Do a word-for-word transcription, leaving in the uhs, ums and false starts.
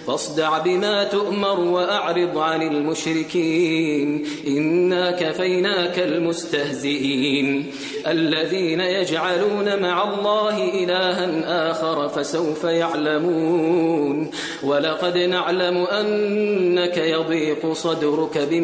فاصدع بما تؤمر وأعرض عن المشركين إنا كفيناك المستهزئين الذين يجعلون مع الله إلها آخر فسوف يعلمون ولقد نعلم أنك يضيق صدرك بما